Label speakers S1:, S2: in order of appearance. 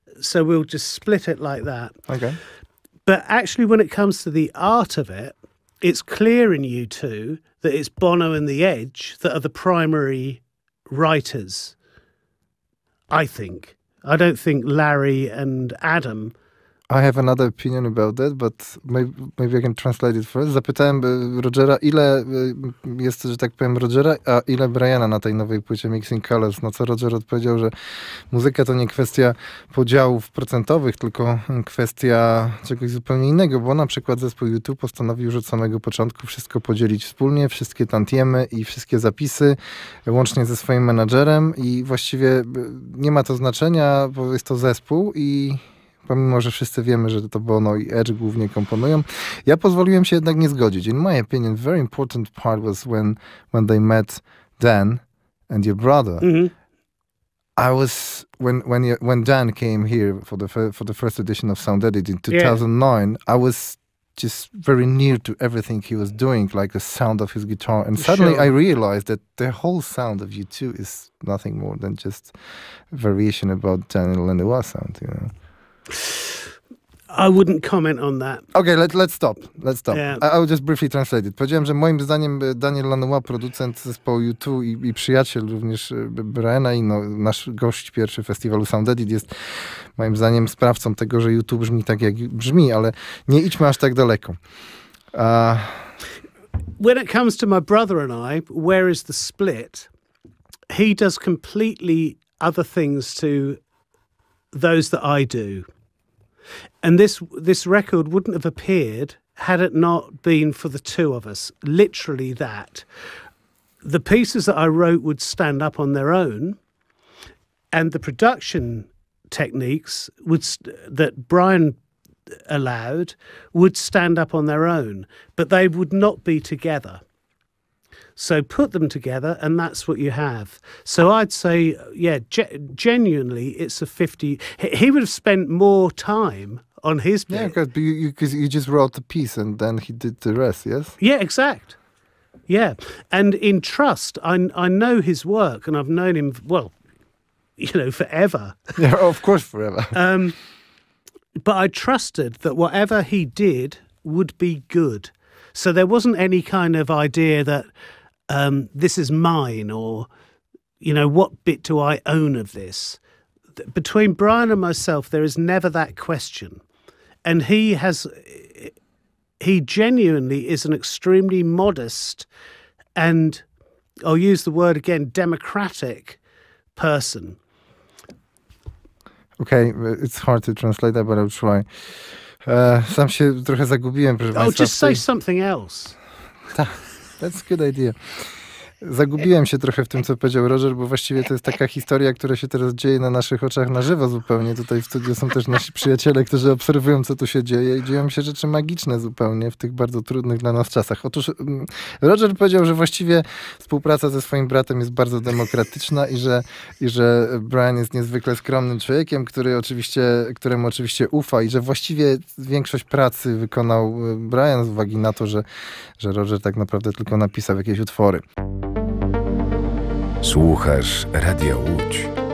S1: So we'll just split it like that.
S2: Okay.
S1: But actually, when it comes to the art of it, it's clear in U2 that it's Bono and The Edge that are the primary writers, I think. I don't think Larry and Adam...
S2: I have another opinion about that, but maybe I can translate it first. Zapytałem Rogera, ile jest, że tak powiem, Rogera, a ile Briana na tej nowej płycie Mixing Colors. Na co Roger odpowiedział, że muzyka to nie kwestia podziałów procentowych, tylko kwestia czegoś zupełnie innego, bo na przykład zespół U2 postanowił już od samego początku wszystko podzielić wspólnie, wszystkie tantiemy i wszystkie zapisy, łącznie ze swoim menadżerem i właściwie nie ma to znaczenia, bo jest to zespół i pomimo, że wszyscy wiemy, że to Bono i Edge głównie komponują, ja pozwoliłem się jednak nie zgodzić. In my opinion, very important part was when they met Dan and your brother.
S1: Mm-hmm.
S2: I was when Dan came here for the first edition of Sound Edit in 2009. I was just very near to everything he was doing, like the sound of his guitar, and suddenly I realized that the whole sound of U2 is nothing more than just variation about Daniel Lanois sound, you know.
S1: I wouldn't comment on that.
S2: Okay, let's stop.
S1: Yeah.
S2: I will just briefly translate it. Powiedziałem, że moim zdaniem Daniel Lanois, producent zespołu U2 i przyjaciel również Briana i nasz gość pierwszy festiwalu Sound Edit jest moim zdaniem sprawcą tego, że U2 brzmi tak jak brzmi, ale nie idźmy aż tak daleko.
S1: When it comes to my brother and I, where is the split? He does completely other things to those that I do. And this record wouldn't have appeared had it not been for the two of us. Literally that. The pieces that I wrote would stand up on their own, and the production techniques that Brian allowed would stand up on their own, but they would not be together. So put them together and that's what you have. So I'd say, yeah, genuinely it's a 50. He would have spent more time on his bit.
S2: Yeah, because you just wrote the piece and then he did the rest, yes?
S1: Yeah, exact. Yeah. And in Trust, I know his work and I've known him, well, forever.
S2: Yeah, of course, forever.
S1: But I trusted that whatever he did would be good. So there wasn't any kind of idea that this is mine or, what bit do I own of this? Between Brian and myself, there is never that question. And he genuinely is an extremely modest and, I'll use the word again, democratic person.
S2: Okay, it's hard to translate that, but I'll try. Sam się trochę zagubiłem, proszę państwa.
S1: Just say something else.
S2: That's a good idea. Zagubiłem się trochę w tym, co powiedział Roger, bo właściwie to jest taka historia, która się teraz dzieje na naszych oczach na żywo zupełnie. Tutaj w studiu są też nasi przyjaciele, którzy obserwują, co tu się dzieje i dzieją się rzeczy magiczne zupełnie w tych bardzo trudnych dla nas czasach. Otóż Roger powiedział, że właściwie współpraca ze swoim bratem jest bardzo demokratyczna i że Brian jest niezwykle skromnym człowiekiem, któremu oczywiście ufa i że właściwie większość pracy wykonał Brian z uwagi na to, że Roger tak naprawdę tylko napisał jakieś utwory.
S3: Słuchasz Radia Łódź.